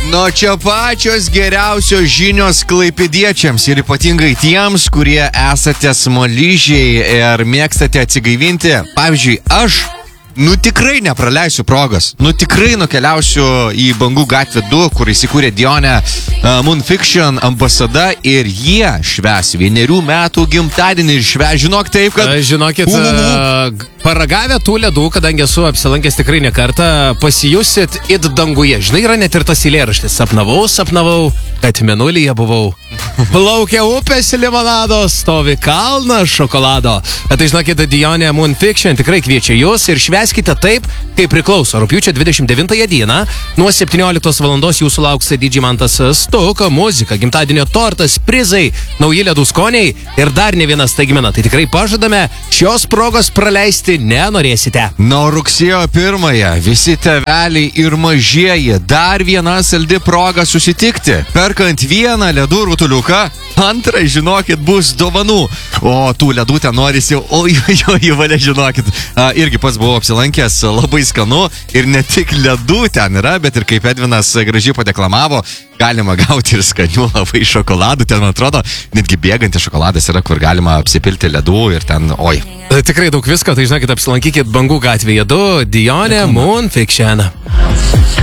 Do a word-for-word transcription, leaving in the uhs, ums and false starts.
Nu, čia pačios geriausios žinios klaipėdiečiams ir ypatingai tiems, kurie esate smaližiai ir mėgstate atsigaivinti. Pavyzdžiui, aš, nu tikrai nepraleisiu progos. Nu tikrai nukeliausiu į Bangų gatvę du, kur įsikūrė Dionė uh, Moon Fiction ambasada ir jie švęs vienerių metų gimtadienį ir švęs, žinok taip, kad... Žinokit, uh, uh, paragavę tų ledų, kadangi esu apsilankęs tikrai ne kartą, pasijusit it danguje. Žinai, yra net ir tas eilėraštis. Sapnavau, sapnavau, kad mėnulyje buvau. Plaukia upės limonado, stovi kalnas šokolado. Tai žinokit, Dionė Moon Fiction tikrai kviečia jūs ir švęskite taip, kaip priklauso. Rugpjūčio dvidešimt devintąją dieną nuo septynioliktos valandos jūsų lauks Didžimantas Stuka, muzika, gimtadienio tortas, prizai, nauji ledų skoniai ir dar ne viena staigmena. Tai tikrai pažadame, šios progos praleisti nenorėsite. Nuo rugsėjo pirmąją visi tėveliai ir mažieji dar viena saldi proga susitikti. Perkant vieną ledų rutuliuką, antrą, žinokit, bus dovanų. O tų ledų ten norisi, oi, oi, oi, valia, žinokit. A, irgi pats buvau apsilankęs, labai skanu ir ne tik ledų ten yra, bet ir kaip Edvinas gražiai padeklamavo, galima gauti ir skanių labai šokoladų. Ten, man atrodo, netgi bėgantis šokoladas yra, kur galima apsipilti ledų ir ten, oi. Tikrai daug visko, tai žinokit, apsilankykit Bangų gatvėje du, Dionė Moon Fiction.